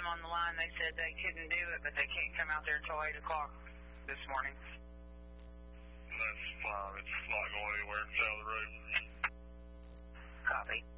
on the line. They said they couldn't do it, but they can't come out there until 8 o'clock this morning. That's fine. It's not going anywhere. It's out of the road. Copy.